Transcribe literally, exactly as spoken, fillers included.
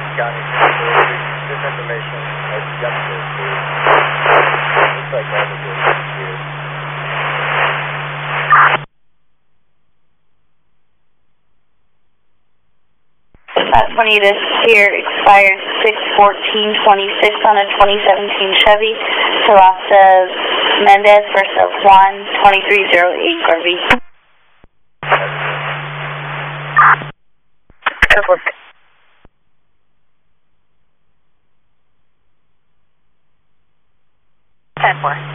County. This information as yesterday, please. Looks like all the good here. Uh, Bonita here expired six fourteen twenty-six on a twenty seventeen Chevy. Teresa Mendez versus one twenty-three oh eight Garvey. ten four.